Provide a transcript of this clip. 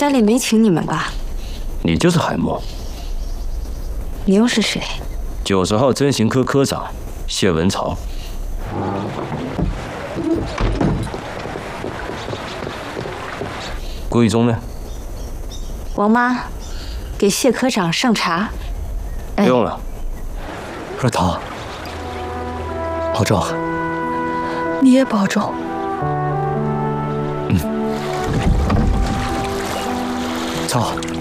家里没请你们吧？ 你就是海默。 你又是谁 ？90号侦刑科科长谢文朝。顾一中呢？ 王妈，给谢科长上茶。 不用了。 若桃，保重。你也保重。操。